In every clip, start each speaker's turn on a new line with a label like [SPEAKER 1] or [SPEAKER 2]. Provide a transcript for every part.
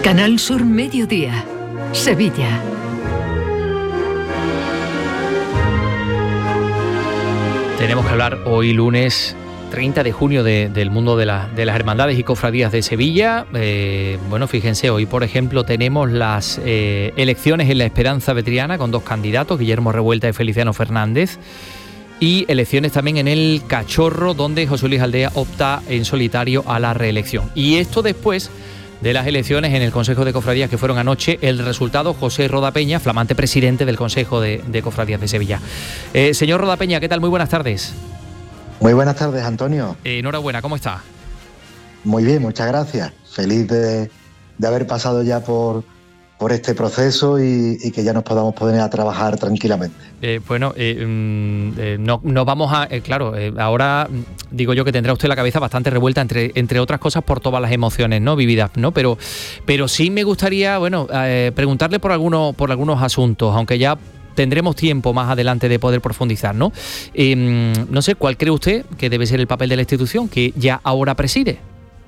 [SPEAKER 1] Canal Sur Mediodía, Sevilla.
[SPEAKER 2] Tenemos que hablar hoy lunes 30 de junio del mundo de las hermandades y cofradías de Sevilla. Bueno, fíjense, hoy por ejemplo tenemos las elecciones en la Esperanza Vetriana con dos candidatos, Guillermo Revuelta y Feliciano Fernández. Y elecciones también en el Cachorro, donde José Luis Aldea opta en solitario a la reelección. Y esto después de las elecciones en el Consejo de Cofradías que fueron anoche. El resultado, José Rodapeña, flamante presidente del Consejo de Cofradías de Sevilla. Señor Rodapeña, ¿qué tal? Muy buenas tardes.
[SPEAKER 3] Muy buenas tardes, Antonio.
[SPEAKER 2] Enhorabuena, ¿cómo está?
[SPEAKER 3] Muy bien, muchas gracias. Feliz de haber pasado ya por este proceso y que ya nos podamos poner a trabajar tranquilamente.
[SPEAKER 2] No vamos a... ahora digo yo que tendrá usted la cabeza bastante revuelta, entre otras cosas, por todas las emociones, ¿no?, vividas, ¿no? Pero sí me gustaría, preguntarle por algunos asuntos, aunque ya tendremos tiempo más adelante de poder profundizar, ¿no? No sé, ¿cuál cree usted que debe ser el papel de la institución que ya ahora preside?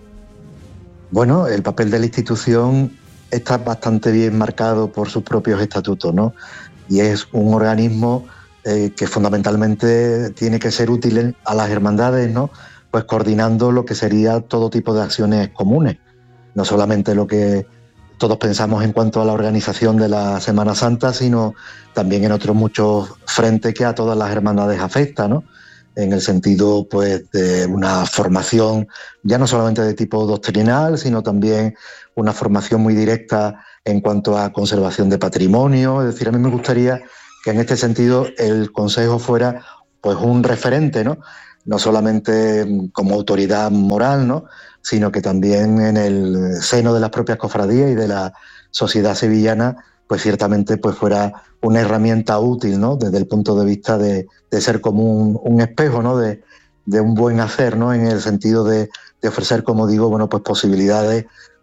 [SPEAKER 3] Bueno, el papel de la institución está bastante bien marcado por sus propios estatutos, ¿no? Y es un organismo que fundamentalmente tiene que ser útil a las hermandades, ¿no? Pues coordinando lo que sería todo tipo de acciones comunes, no solamente lo que todos pensamos en cuanto a la organización de la Semana Santa, sino también en otros muchos frentes que a todas las hermandades afecta, ¿no? En el sentido, pues, de una formación ya no solamente de tipo doctrinal, sino también una formación muy directa en cuanto a conservación de patrimonio. Es decir, a mí me gustaría que en este sentido el Consejo fuera, pues, un referente, ¿no? No solamente como autoridad moral, ¿no?, sino que también en el seno de las propias cofradías y de la sociedad sevillana, pues ciertamente pues fuera una herramienta útil, ¿no?, desde el punto de vista de ser como un espejo, ¿no?, de un buen hacer, ¿no?, en el sentido de ofrecer, como digo, bueno, pues posibilidades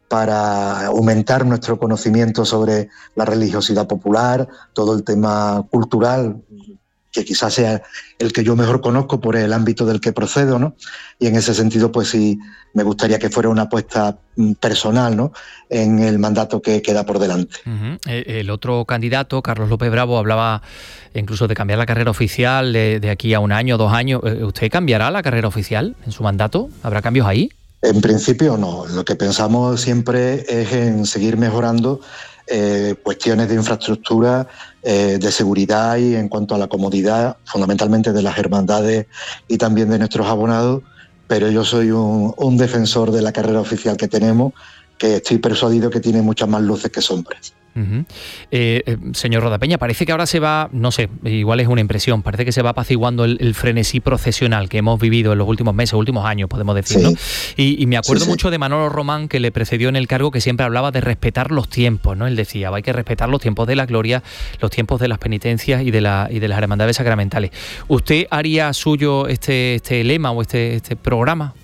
[SPEAKER 3] para aumentar nuestro conocimiento sobre la religiosidad popular, todo el tema cultural, que quizás sea el que yo mejor conozco por el ámbito del que procedo, ¿no? Y en ese sentido, pues sí, me gustaría que fuera una apuesta personal, ¿no?, en el mandato que queda por delante.
[SPEAKER 2] Uh-huh. El otro candidato, Carlos López Bravo, hablaba incluso de cambiar la carrera oficial de aquí a 1 año, 2 años. ¿Usted cambiará la carrera oficial en su mandato? ¿Habrá cambios ahí?
[SPEAKER 3] En principio no. Lo que pensamos siempre es en seguir mejorando cuestiones de infraestructura, de seguridad y en cuanto a la comodidad, fundamentalmente de las hermandades y también de nuestros abonados, pero yo soy un defensor de la carrera oficial que tenemos, que estoy persuadido que tiene muchas más luces que sombras.
[SPEAKER 2] Uh-huh. Señor Rodapeña, parece que ahora se va, no sé, igual es una impresión, parece que se va apaciguando el frenesí procesional que hemos vivido en los últimos meses, últimos años, podemos decir, sí, ¿no? Y me acuerdo mucho de Manolo Román, que le precedió en el cargo, que siempre hablaba de respetar los tiempos, ¿no? Él decía, hay que respetar los tiempos de la gloria, los tiempos de las penitencias y de las hermandades sacramentales. ¿Usted haría suyo este lema o este programa?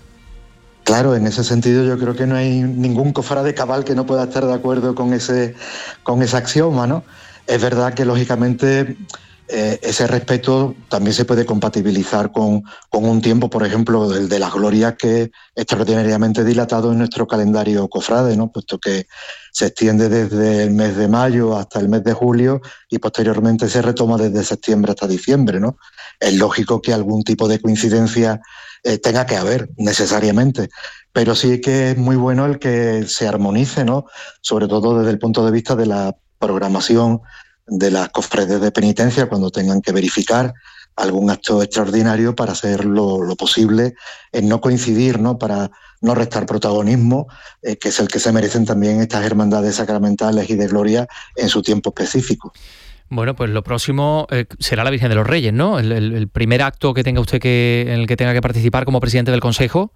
[SPEAKER 3] Claro, en ese sentido yo creo que no hay ningún cofrade cabal que no pueda estar de acuerdo con ese axioma, ¿no? Es verdad que lógicamente ese respeto también se puede compatibilizar con un tiempo, por ejemplo, el de las glorias, que es extraordinariamente dilatado en nuestro calendario cofrade, ¿no?, puesto que se extiende desde el mes de mayo hasta el mes de julio y posteriormente se retoma desde septiembre hasta diciembre, ¿no? Es lógico que algún tipo de coincidencia tenga que haber necesariamente, pero sí que es muy bueno el que se armonice, ¿no?, sobre todo desde el punto de vista de la programación de las cofradías de penitencia cuando tengan que verificar algún acto extraordinario, para hacer lo posible en no coincidir, ¿no?, para no restar protagonismo, que es el que se merecen también estas hermandades sacramentales y de gloria en su tiempo específico.
[SPEAKER 2] Bueno, pues lo próximo será la Virgen de los Reyes, ¿no? El primer acto que tenga usted en el que tenga que participar como presidente del Consejo.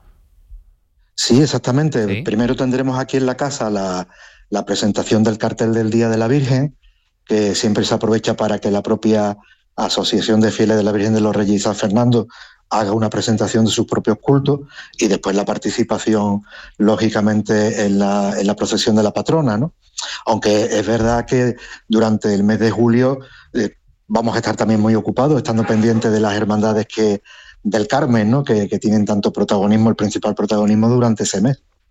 [SPEAKER 3] Sí, exactamente.
[SPEAKER 2] ¿Sí?
[SPEAKER 3] Primero tendremos aquí en la casa la presentación del cartel del Día de la Virgen, que siempre se aprovecha para que la propia Asociación de Fieles de la Virgen de los Reyes y San Fernando haga una presentación de sus propios cultos, y después la participación, lógicamente, en la procesión de la patrona, ¿no? Aunque es verdad que durante el mes de julio vamos a estar también muy ocupados, estando pendientes de las hermandades del Carmen, ¿no?, que tienen tanto protagonismo, el principal protagonismo durante ese mes.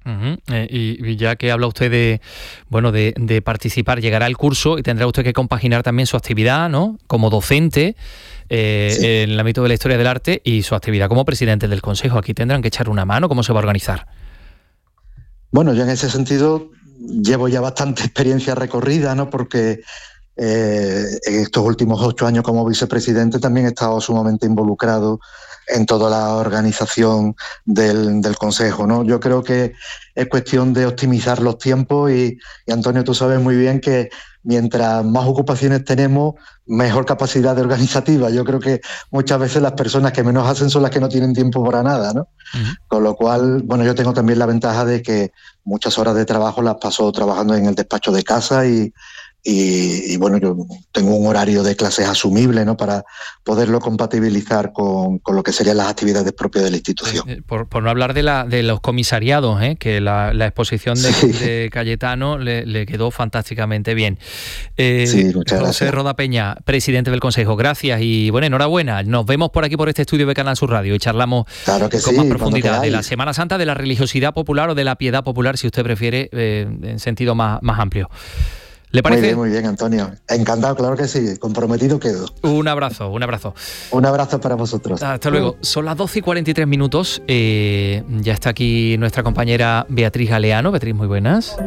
[SPEAKER 2] Y ya que habla usted de participar, llegará el curso y tendrá usted que compaginar también su actividad, ¿no?, como docente sí, en el ámbito de la historia del arte y su actividad como presidente del Consejo. Aquí tendrán que echar una mano. ¿Cómo se va a organizar?
[SPEAKER 3] Bueno, yo en ese sentido llevo ya bastante experiencia recorrida, ¿no?, porque en estos últimos 8 años como vicepresidente también he estado sumamente involucrado en toda la organización del Consejo, ¿no? Yo creo que es cuestión de optimizar los tiempos y Antonio, tú sabes muy bien que mientras más ocupaciones tenemos, mejor capacidad de organizativa. Yo creo que muchas veces las personas que menos hacen son las que no tienen tiempo para nada, ¿no? Con lo cual, bueno, yo tengo también la ventaja de que muchas horas de trabajo las paso trabajando en el despacho de casa y bueno, yo tengo un horario de clases asumible, ¿no?, para poderlo compatibilizar con lo que serían las actividades propias de la institución.
[SPEAKER 2] Por no hablar de los comisariados, que la exposición de Cayetano le quedó fantásticamente bien.
[SPEAKER 3] Sí, muchas gracias.
[SPEAKER 2] José Roda Peña, presidente del Consejo, gracias y bueno, enhorabuena. Nos vemos por aquí, por este estudio de Canal Sur Radio y charlamos con más profundidad de la Semana Santa, de la religiosidad popular o de la piedad popular, si usted prefiere, en sentido más amplio. ¿Le parece?
[SPEAKER 3] Muy bien, Antonio. Encantado, claro que sí. Comprometido quedo.
[SPEAKER 2] Un abrazo.
[SPEAKER 3] Un abrazo para vosotros.
[SPEAKER 2] Hasta luego. Son las 12:43. Ya está aquí nuestra compañera Beatriz Galeano. Beatriz, muy buenas.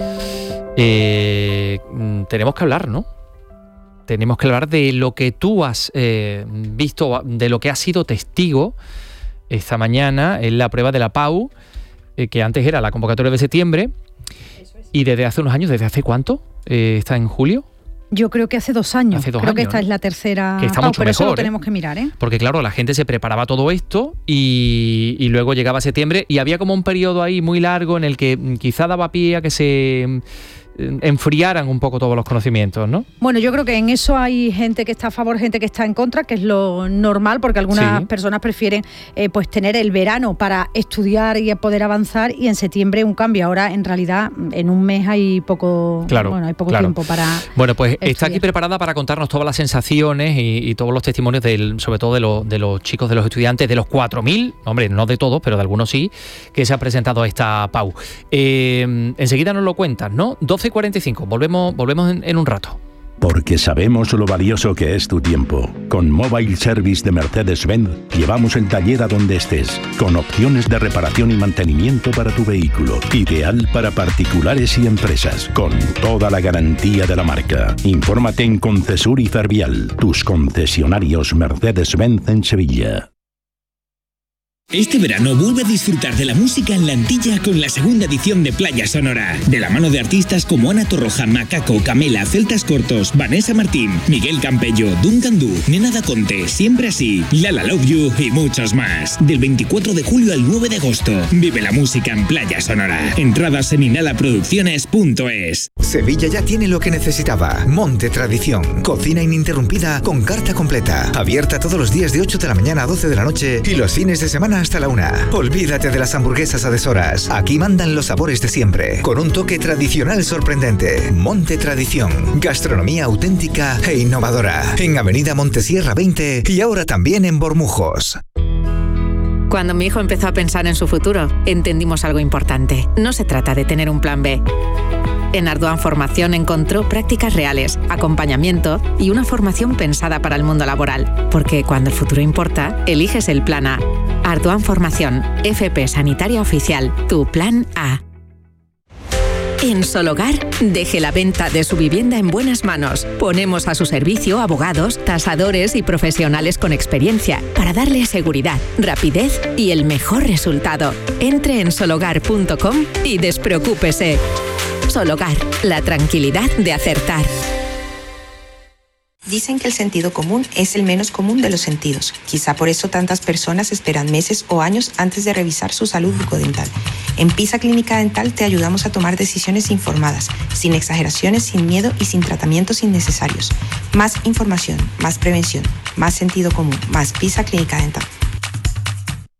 [SPEAKER 2] Tenemos que hablar, ¿no? Tenemos que hablar de lo que tú has visto, de lo que has sido testigo esta mañana en la prueba de la PAU, que antes era la convocatoria de septiembre. Y desde hace unos años, ¿desde hace cuánto? ¿Está en julio?
[SPEAKER 4] Yo creo que hace 2 años.
[SPEAKER 2] Creo
[SPEAKER 4] que esta es la tercera.
[SPEAKER 2] Que está mucho
[SPEAKER 4] pero
[SPEAKER 2] mejor,
[SPEAKER 4] eso lo tenemos que mirar, ¿eh?
[SPEAKER 2] Porque claro, la gente se preparaba todo esto y luego llegaba septiembre y había como un periodo ahí muy largo en el que quizá daba pie a que se enfriaran un poco todos los conocimientos, ¿no?
[SPEAKER 4] Bueno, yo creo que en eso hay gente que está a favor, gente que está en contra, que es lo normal, porque algunas personas prefieren pues tener el verano para estudiar y poder avanzar y en septiembre un cambio. Ahora, en realidad, en un mes hay poco, hay poco tiempo para
[SPEAKER 2] Bueno, pues
[SPEAKER 4] estudiar.
[SPEAKER 2] Está aquí preparada para contarnos todas las sensaciones y todos los testimonios, sobre todo de los chicos, de los estudiantes, de los 4.000, hombre, no de todos, pero de algunos sí, que se han presentado a esta PAU. Enseguida nos lo cuentas, ¿no? 12:45, volvemos en un rato.
[SPEAKER 5] Porque sabemos lo valioso que es tu tiempo. Con Mobile Service de Mercedes-Benz llevamos el taller a donde estés, con opciones de reparación y mantenimiento para tu vehículo. Ideal para particulares y empresas, con toda la garantía de la marca. Infórmate en Concesur y Fervial, tus concesionarios Mercedes-Benz en Sevilla.
[SPEAKER 6] Este verano vuelve a disfrutar de la música en la Antilla con la segunda edición de Playa Sonora. De la mano de artistas como Ana Torroja, Macaco, Camela, Celtas Cortos, Vanessa Martín, Miguel Campello, Duncan Du, Nena Da Conte, Siempre Así, Lala Love You y muchos más. Del 24 de julio al 9 de agosto. Vive la música en Playa Sonora. Entradas en inhalaproducciones.es.
[SPEAKER 7] Sevilla ya tiene lo que necesitaba. Monte Tradición. Cocina ininterrumpida con carta completa. Abierta todos los días de 8 de la mañana a 12 de la noche y los fines de semana hasta la 1. Olvídate de las hamburguesas a deshoras. Aquí mandan los sabores de siempre, con un toque tradicional sorprendente. Monte Tradición. Gastronomía auténtica e innovadora. En Avenida Montesierra 20 y ahora también en Bormujos.
[SPEAKER 8] Cuando mi hijo empezó a pensar en su futuro, entendimos algo importante. No se trata de tener un plan B. En Ardoan Formación encontró prácticas reales, acompañamiento y una formación pensada para el mundo laboral. Porque cuando el futuro importa, eliges el plan A. Ardoan Formación, FP Sanitaria Oficial, tu plan A. En Sologar, deje la venta de su vivienda en buenas manos. Ponemos a su servicio abogados, tasadores y profesionales con experiencia para darle seguridad, rapidez y el mejor resultado. Entre en sologar.com y despreocúpese. Sologar, la tranquilidad de acertar.
[SPEAKER 9] Dicen que el sentido común es el menos común de los sentidos. Quizá por eso tantas personas esperan meses o años antes de revisar su salud bucodental. En Pisa Clínica Dental te ayudamos a tomar decisiones informadas, sin exageraciones, sin miedo y sin tratamientos innecesarios. Más información, más prevención, más sentido común, más Pisa Clínica Dental.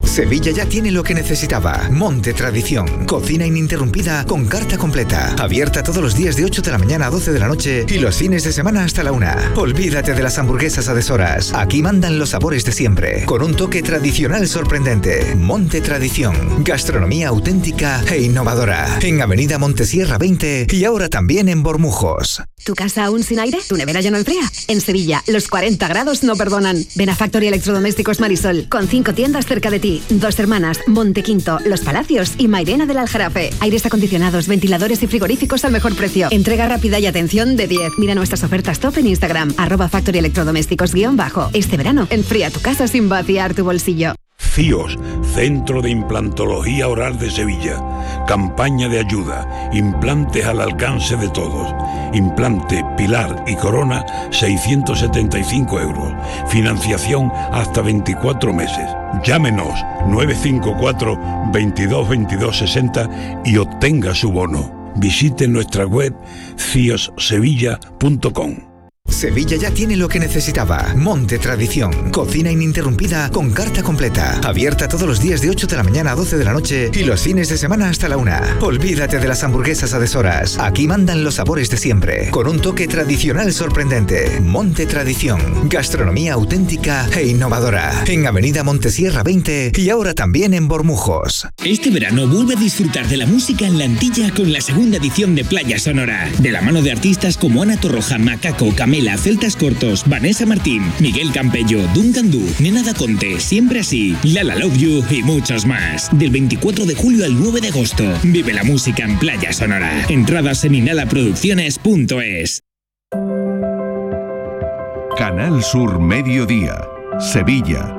[SPEAKER 7] Sevilla ya tiene lo que necesitaba. Monte Tradición. Cocina ininterrumpida con carta completa. Abierta todos los días de 8 de la mañana a 12 de la noche y los fines de semana hasta la 1. Olvídate de las hamburguesas a deshoras. Aquí mandan los sabores de siempre. Con un toque tradicional sorprendente. Monte Tradición. Gastronomía auténtica e innovadora. En Avenida Montesierra 20 y ahora también en Bormujos.
[SPEAKER 10] ¿Tu casa aún sin aire? ¿Tu nevera ya no enfría? En Sevilla, los 40 grados no perdonan. Ven a Factory Electrodomésticos Marisol, con 5 tiendas cerca de ti. Dos Hermanas, Montequinto, Los Palacios y Mairena del Aljarafe. Aires acondicionados, ventiladores y frigoríficos al mejor precio. Entrega rápida y atención de 10. Mira nuestras ofertas top en Instagram, @Factory Electrodomésticos _. Este verano, enfría tu casa sin vaciar tu bolsillo.
[SPEAKER 11] CIOS, Centro de Implantología Oral de Sevilla. Campaña de ayuda. Implantes al alcance de todos. Implante, pilar y corona, 675 euros. Financiación hasta 24 meses. Llámenos 954 22 22 60 y obtenga su bono. Visite nuestra web ciossevilla.com.
[SPEAKER 7] Sevilla ya tiene lo que necesitaba. Monte Tradición. Cocina ininterrumpida con carta completa. Abierta todos los días de 8 de la mañana a 12 de la noche y los fines de semana hasta la 1. Olvídate de las hamburguesas a deshoras. Aquí mandan los sabores de siempre. Con un toque tradicional sorprendente. Monte Tradición. Gastronomía auténtica e innovadora. En Avenida Montesierra 20 y ahora también en Bormujos.
[SPEAKER 6] Este verano vuelve a disfrutar de la música en la Antilla con la segunda edición de Playa Sonora. De la mano de artistas como Ana Torroja, Macaco, Camela, Celtas Cortos, Vanessa Martín, Miguel Campello, Duncan Du, Nena da Conte, Siempre Así, Lala Love You y muchos más. Del 24 de julio al 9 de agosto. Vive la música en Playa Sonora. Entradas en inhalaproducciones.es.
[SPEAKER 5] Canal Sur Mediodía, Sevilla.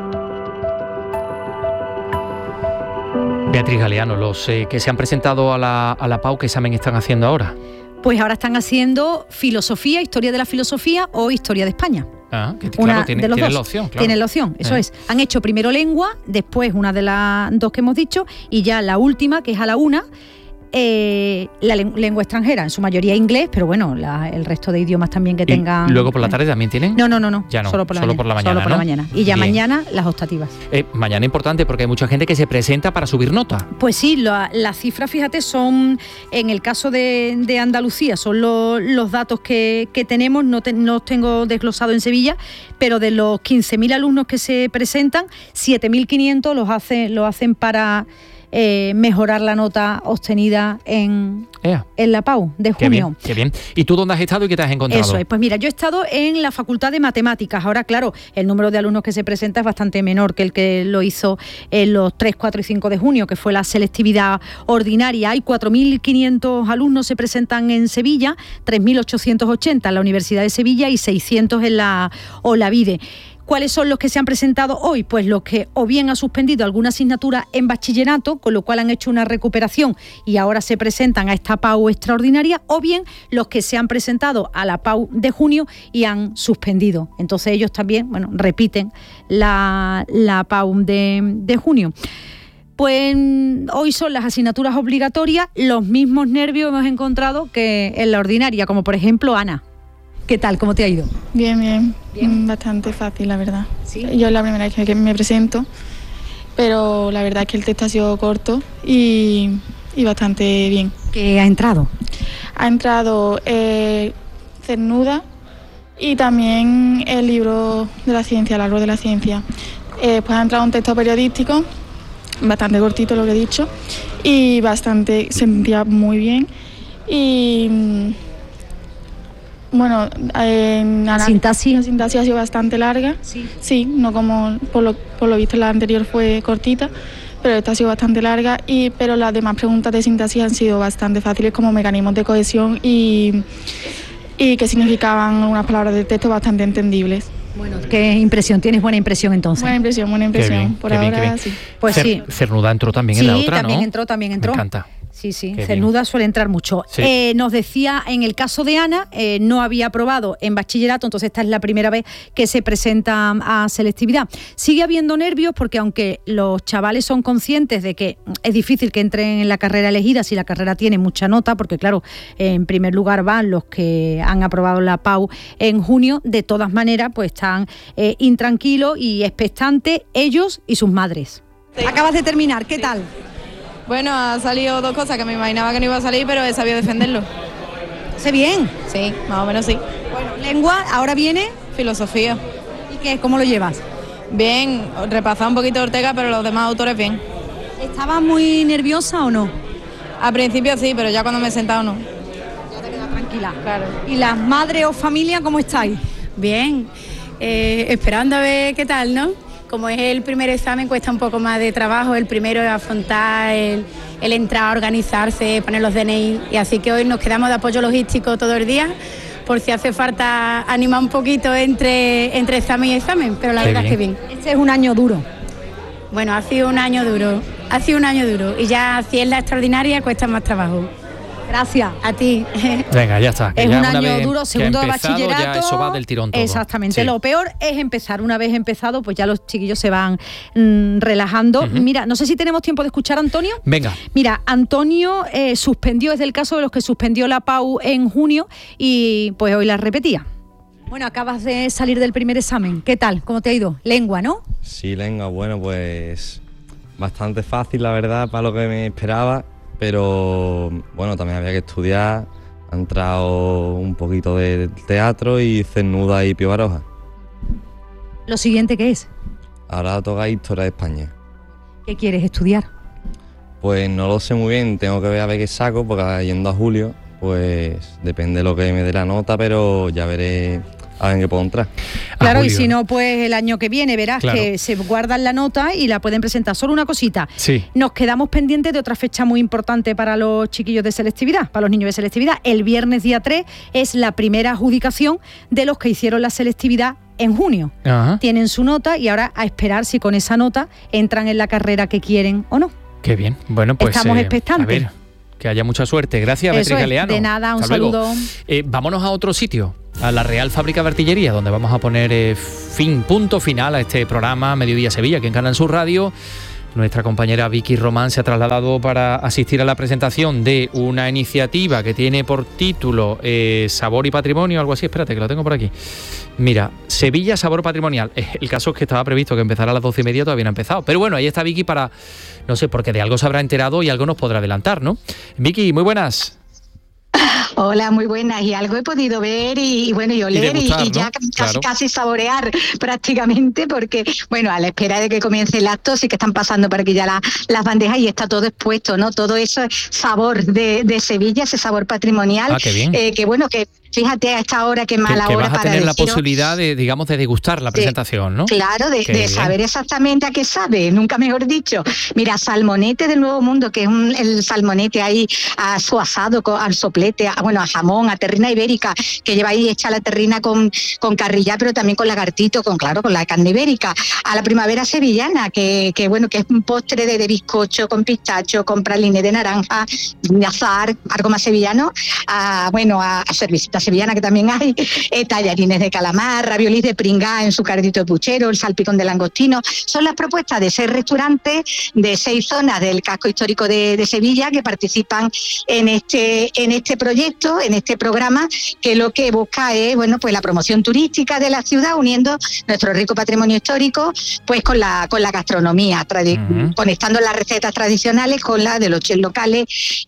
[SPEAKER 2] Beatriz Galeano, los que se han presentado a la PAU, ¿qué examen están haciendo ahora?
[SPEAKER 4] Pues ahora están haciendo filosofía, historia de la filosofía o historia de España.
[SPEAKER 2] Ah, que claro, tienen la opción. Claro.
[SPEAKER 4] Tienen la opción, eso es. Han hecho primero lengua, después una de las dos que hemos dicho, y ya la última, que es a la 1, la lengua extranjera, en su mayoría inglés, pero bueno, el resto de idiomas también que tengan.
[SPEAKER 2] ¿Luego por la tarde también tienen?
[SPEAKER 4] No.
[SPEAKER 2] Ya no,
[SPEAKER 4] solo por la mañana.
[SPEAKER 2] Solo por la mañana.
[SPEAKER 4] Y ya bien. Mañana las optativas.
[SPEAKER 2] Mañana importante porque hay mucha gente que se presenta para subir nota.
[SPEAKER 4] Pues sí, las cifras, fíjate, son, en el caso de Andalucía, son los datos que tenemos, no los tengo desglosado en Sevilla, pero de los 15.000 alumnos que se presentan, 7.500 lo hacen para mejorar la nota obtenida en la PAU de junio.
[SPEAKER 2] Qué bien. ¿Y tú dónde has estado y qué te has encontrado?
[SPEAKER 4] Eso es, pues mira, yo he estado en la Facultad de Matemáticas. Ahora, claro, el número de alumnos que se presenta es bastante menor que el que lo hizo en los 3, 4 y 5 de junio, que fue la selectividad ordinaria. Hay 4.500 alumnos se presentan en Sevilla, 3.880 en la Universidad de Sevilla y 600 en la Olavide. ¿Cuáles son los que se han presentado hoy? Pues los que o bien han suspendido alguna asignatura en bachillerato, con lo cual han hecho una recuperación y ahora se presentan a esta PAU extraordinaria, o bien los que se han presentado a la PAU de junio y han suspendido. Entonces ellos también, repiten la PAU de junio. Pues hoy son las asignaturas obligatorias, los mismos nervios hemos encontrado que en la ordinaria, como por ejemplo Ana. ¿Qué tal? ¿Cómo te ha ido?
[SPEAKER 12] Bien. Bastante fácil, la verdad. ¿Sí? Yo es la primera vez que me presento, pero la verdad es que el texto ha sido corto y bastante bien.
[SPEAKER 4] ¿Qué ha entrado?
[SPEAKER 12] Ha entrado Cernuda y también el libro de la ciencia, el árbol de la ciencia. Pues ha entrado un texto periodístico, bastante cortito lo que he dicho, y se sentía muy bien. Y bueno, la sintaxis ha sido bastante larga. Sí, no como por lo visto la anterior fue cortita, pero esta ha sido bastante larga, pero las demás preguntas de sintaxis han sido bastante fáciles, como mecanismos de cohesión y que significaban algunas palabras del texto bastante entendibles.
[SPEAKER 4] Bueno, ¿qué impresión? ¿Tienes buena impresión entonces?
[SPEAKER 12] Buena impresión.
[SPEAKER 2] Bien,
[SPEAKER 12] por ahora
[SPEAKER 2] bien.
[SPEAKER 12] sí.
[SPEAKER 4] Pues sí.
[SPEAKER 2] Cernuda entró también en la otra,
[SPEAKER 4] también
[SPEAKER 2] ¿no?
[SPEAKER 4] También entró.
[SPEAKER 2] Me encanta.
[SPEAKER 4] Sí, Cernuda suele entrar mucho. Sí. Nos decía, en el caso de Ana, no había aprobado en bachillerato, entonces esta es la primera vez que se presenta a selectividad. Sigue habiendo nervios porque aunque los chavales son conscientes de que es difícil que entren en la carrera elegida si la carrera tiene mucha nota, porque claro, en primer lugar van los que han aprobado la PAU en junio, de todas maneras pues están intranquilos y expectantes ellos y sus madres. Sí. Acabas de terminar, ¿qué tal?
[SPEAKER 13] Bueno, ha salido 2 cosas que me imaginaba que no iba a salir, pero he sabido defenderlo.
[SPEAKER 4] ¿Sé bien?
[SPEAKER 13] Sí, más o menos sí.
[SPEAKER 4] Bueno, lengua, ahora viene
[SPEAKER 13] filosofía.
[SPEAKER 4] ¿Y qué? ¿Cómo lo llevas?
[SPEAKER 13] Bien, repasado un poquito Ortega, pero los demás autores bien.
[SPEAKER 4] ¿Estabas muy nerviosa o no?
[SPEAKER 13] Al principio sí, pero ya cuando me he sentado no.
[SPEAKER 4] Ya te quedas tranquila.
[SPEAKER 13] Claro.
[SPEAKER 4] ¿Y las madres o familia cómo estáis?
[SPEAKER 14] Bien, esperando a ver qué tal, ¿no? Como es el primer examen, cuesta un poco más de trabajo. El primero es afrontar el entrar, organizarse, poner los DNI. Y así que hoy nos quedamos de apoyo logístico todo el día, por si hace falta animar un poquito entre examen y examen. Pero la verdad es que bien.
[SPEAKER 4] Este es un año duro.
[SPEAKER 14] Bueno, ha sido un año duro. Y ya si es la extraordinaria cuesta más trabajo.
[SPEAKER 4] Gracias.
[SPEAKER 14] A ti.
[SPEAKER 2] Venga, ya está.
[SPEAKER 4] Es un año duro, segundo de bachillerato.
[SPEAKER 2] Ya eso va del tirón todo.
[SPEAKER 4] Exactamente. Sí. Lo peor es empezar. Una vez empezado, pues ya los chiquillos se van relajando. Mira, no sé si tenemos tiempo de escuchar a Antonio.
[SPEAKER 2] Venga.
[SPEAKER 4] Mira, Antonio suspendió, es del caso de los que suspendió la PAU en junio y pues hoy la repetía. Bueno, acabas de salir del primer examen. ¿Qué tal? ¿Cómo te ha ido? Lengua, ¿no?
[SPEAKER 15] Sí, lengua. Bueno, pues bastante fácil, la verdad, para lo que me esperaba. Pero bueno, también había que estudiar. Ha entrado un poquito de teatro y Cernuda y Pío Baroja.
[SPEAKER 4] ¿Lo siguiente qué es?
[SPEAKER 15] Ahora toca Historia de España.
[SPEAKER 4] ¿Qué quieres estudiar?
[SPEAKER 15] Pues no lo sé muy bien, tengo que ver a ver qué saco, porque yendo a julio, pues depende de lo que me dé la nota, pero ya veré a ver en qué puedo entrar.
[SPEAKER 4] Claro, y si no, pues el año que viene verás que se guardan la nota y la pueden presentar. Solo una cosita, nos quedamos pendientes de otra fecha muy importante para los chiquillos de selectividad, para los niños de selectividad. El viernes día 3 es la primera adjudicación de los que hicieron la selectividad en junio. Tienen su nota y ahora a esperar si con esa nota entran en la carrera que quieren o no.
[SPEAKER 2] Qué bien. Bueno, pues
[SPEAKER 4] estamos expectantes.
[SPEAKER 2] A ver, que haya mucha suerte. Gracias, Beatriz Galeano.
[SPEAKER 4] De nada, un saludo.
[SPEAKER 2] Vámonos a otro sitio, a la Real Fábrica de Artillería, donde vamos a poner punto final a este programa Mediodía Sevilla, aquí en Canal Sur Radio. Nuestra compañera Vicky Román se ha trasladado para asistir a la presentación de una iniciativa que tiene por título Sabor y Patrimonio, algo así. Espérate, que lo tengo por aquí. Mira, Sevilla Sabor Patrimonial. El caso es que estaba previsto que empezara a las 12:30, todavía no ha empezado. Pero bueno, ahí está Vicky para, no sé, porque de algo se habrá enterado y algo nos podrá adelantar, ¿no? Vicky, muy buenas.
[SPEAKER 16] Hola, muy buenas. Y algo he podido ver y bueno, y oler y ya casi saborear prácticamente, porque bueno, a la espera de que comience el acto sí que están pasando por aquí ya las bandejas y está todo expuesto, ¿no? Todo eso sabor de Sevilla, ese sabor patrimonial.
[SPEAKER 2] Qué bien.
[SPEAKER 16] Que bueno, que fíjate a esta hora, qué mala hora
[SPEAKER 2] vas a tener la posibilidad de, digamos, de degustar la presentación, ¿no?
[SPEAKER 16] Claro, de saber exactamente a qué sabe, nunca mejor dicho. Mira, salmonete del Nuevo Mundo, que es el salmonete ahí a su asado, al soplete, a jamón, a terrina ibérica, que lleva ahí hecha la terrina con carrillá, pero también con lagartito, con la carne ibérica. A la primavera sevillana, que bueno, que es un postre de bizcocho con pistacho, con praline de naranja, de azahar, algo más sevillano. A cervecita sevillana, que también hay, tallarines de calamar, raviolis de pringá en su cardito de puchero, el salpicón de langostino. Son las propuestas de 6 restaurantes de 6 zonas del casco histórico de Sevilla que participan en este proyecto, en este programa, que lo que busca es, bueno, pues la promoción turística de la ciudad, uniendo nuestro rico patrimonio histórico pues con la gastronomía, conectando las recetas tradicionales con la de los chefs locales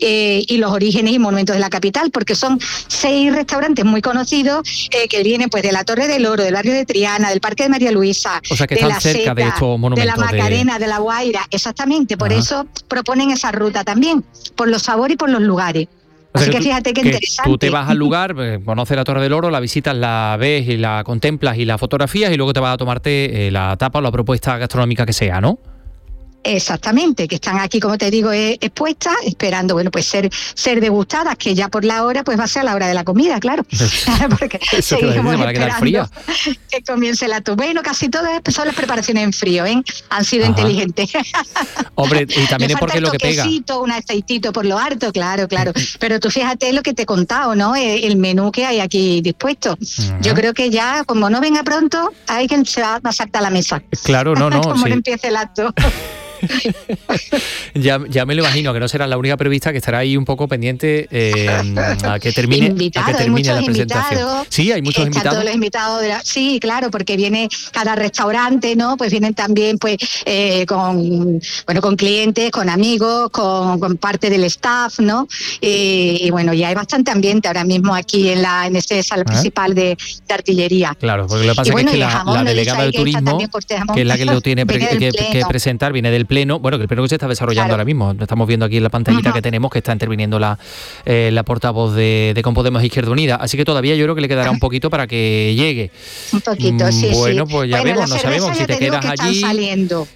[SPEAKER 16] y los orígenes y monumentos de la capital, porque son 6 restaurantes muy conocidos que vienen pues de la Torre del Oro, del barrio de Triana, del Parque de María Luisa,
[SPEAKER 2] o sea, que
[SPEAKER 16] de
[SPEAKER 2] están
[SPEAKER 16] la
[SPEAKER 2] cerca
[SPEAKER 16] Seta,
[SPEAKER 2] de estos monumentos,
[SPEAKER 16] de la Macarena, de la Guaira, exactamente, por eso proponen esa ruta también, por los sabores y por los lugares. Así que fíjate qué interesante.
[SPEAKER 2] Tú te vas al lugar, conoces la Torre del Oro, la visitas, la ves y la contemplas y la fotografías y luego te vas a tomarte la tapa o la propuesta gastronómica que sea, ¿no?
[SPEAKER 16] Exactamente, que están aquí, como te digo, expuestas, esperando, bueno, pues ser degustadas, que ya por la hora, pues va a ser a la hora de la comida, claro. Porque
[SPEAKER 2] eso seguimos esperando
[SPEAKER 16] que comience el acto. Bueno, casi todas son las preparaciones en frío, ¿eh? Han sido inteligentes.
[SPEAKER 2] Hombre, y también es porque lo que pega.
[SPEAKER 16] Un aceitito por lo harto, claro. Pero tú fíjate lo que te he contado, ¿no? El menú que hay aquí dispuesto. Yo creo que ya, como no venga pronto, hay quien se va a saltar la mesa.
[SPEAKER 2] Claro, no.
[SPEAKER 16] Como no empiece el acto.
[SPEAKER 2] Ya me lo imagino, que no será la única periodista que estará ahí un poco pendiente a que termine la presentación. Sí, hay muchos invitados.
[SPEAKER 16] Todos los invitados sí, claro, porque viene cada restaurante, ¿no? Pues vienen también pues con clientes, con amigos, con parte del staff, ¿no? Y bueno, ya hay bastante ambiente ahora mismo aquí en ese sala principal de artillería.
[SPEAKER 2] Claro, porque lo que pasa es que la delegada de turismo, que es la que lo tiene que presentar, viene del pleno, bueno, que el pleno que se está desarrollando ahora mismo. Estamos viendo aquí en la pantallita que tenemos que está interviniendo la portavoz de Podemos Izquierda Unida, así que todavía yo creo que le quedará un poquito para que llegue.
[SPEAKER 16] Un poquito, sí.
[SPEAKER 2] Bueno, pues ya vemos, no sabemos si te quedas allí.